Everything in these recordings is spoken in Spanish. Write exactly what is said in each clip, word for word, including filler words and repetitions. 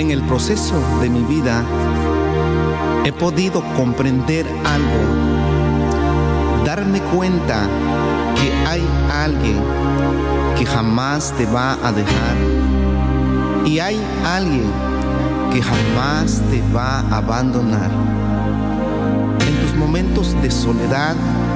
en el proceso de mi vida he podido comprender algo, darme cuenta que hay alguien que jamás te va a dejar y hay alguien que jamás te va a abandonar. En tus momentos de soledad,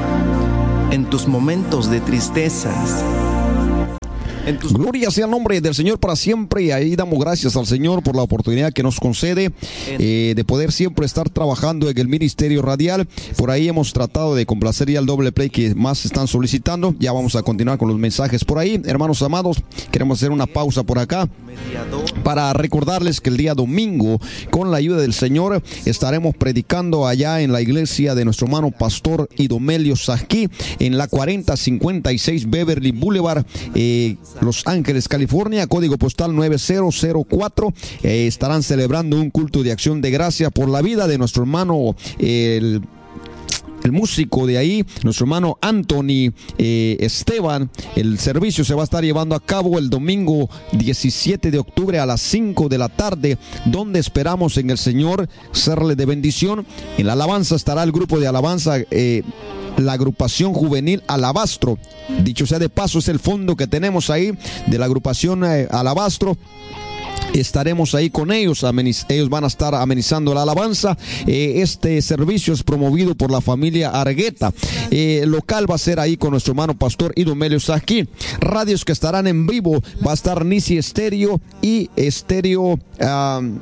en tus momentos de tristezas, Tus... Gloria sea el nombre del Señor para siempre, y ahí damos gracias al Señor por la oportunidad que nos concede eh, de poder siempre estar trabajando en el ministerio radial. Por ahí hemos tratado de complacer ya el doble play que más están solicitando. Ya vamos a continuar con los mensajes por ahí. Hermanos amados, queremos hacer una pausa por acá para recordarles que el día domingo, con la ayuda del Señor, estaremos predicando allá en la iglesia de nuestro hermano pastor Idomelio Sajquí, en la cuarenta cincuenta y seis Beverly Boulevard, eh, Los Ángeles, California, código postal nueve cero cero cuatro. Eh, estarán celebrando un culto de acción de gracia por la vida de nuestro hermano, eh, el El músico de ahí, nuestro hermano Anthony eh, Esteban. El servicio se va a estar llevando a cabo el domingo diecisiete de octubre a las cinco de la tarde, donde esperamos en el Señor serle de bendición. En la alabanza estará el grupo de alabanza, eh, la agrupación juvenil Alabastro. Dicho sea de paso, es el fondo que tenemos ahí de la agrupación eh, Alabastro. Estaremos ahí con ellos, ellos van a estar amenizando la alabanza. Eh, este servicio es promovido por la familia Argueta. Eh, local va a ser ahí con nuestro hermano pastor Idomelio Sajquí. Radios que estarán en vivo, va a estar Nisi Estéreo y Estéreo um,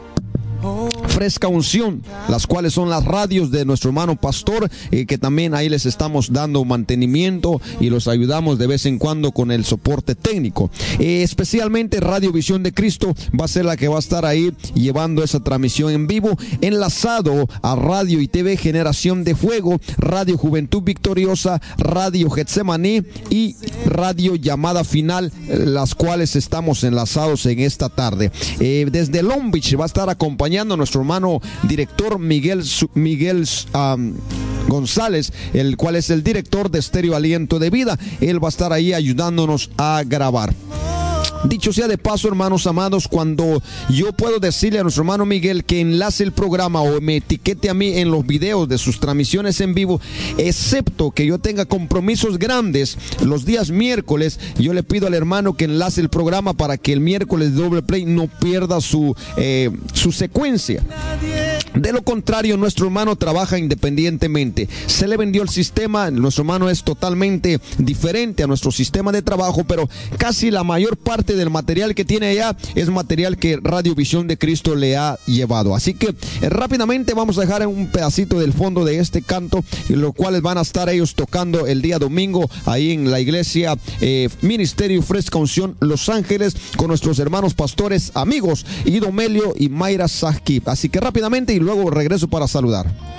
Fresca Unción, las cuales son las radios de nuestro hermano pastor, eh, que también ahí les estamos dando mantenimiento y los ayudamos de vez en cuando con el soporte técnico. Eh, especialmente Radio Visión de Cristo va a ser la que va a estar ahí llevando esa transmisión en vivo, enlazado a Radio y T V Generación de Fuego, Radio Juventud Victoriosa, Radio Getsemaní y Radio Llamada Final, las cuales estamos enlazados en esta tarde. Eh, desde Long Beach va a estar acompañando a nuestro hermano director Miguel, Miguel um, González, el cual es el director de Estéreo Aliento de Vida. Él va a estar ahí ayudándonos a grabar. Dicho sea de paso, hermanos amados, cuando yo puedo decirle a nuestro hermano Miguel que enlace el programa o me etiquete a mí en los videos de sus transmisiones en vivo, excepto que yo tenga compromisos grandes los días miércoles, yo le pido al hermano que enlace el programa para que el miércoles de doble play no pierda su, eh, su secuencia. De lo contrario, nuestro hermano trabaja independientemente. Se le vendió el sistema, nuestro hermano es totalmente diferente a nuestro sistema de trabajo, pero casi la mayor parte del material que tiene allá es material que Radio Visión de Cristo le ha llevado. Así que eh, rápidamente vamos a dejar un pedacito del fondo de este canto, en lo cual van a estar ellos tocando el día domingo ahí en la iglesia eh, Ministerio Fresca Unción Los Ángeles, con nuestros hermanos pastores amigos Idomelio y Mayra Sajquí. Así que rápidamente y luego regreso para saludar.